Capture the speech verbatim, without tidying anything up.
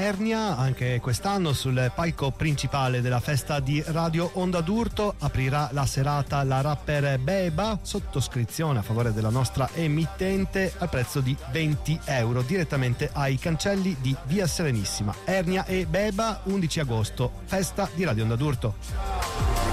Ernia. Anche quest'anno sul palco principale della festa di Radio Onda d'Urto aprirà la serata la rapper Beba, sottoscrizione a favore della nostra emittente al prezzo di venti euro direttamente ai cancelli di Via Serenissima. Ernia e Beba, undici agosto, festa di Radio Onda d'Urto.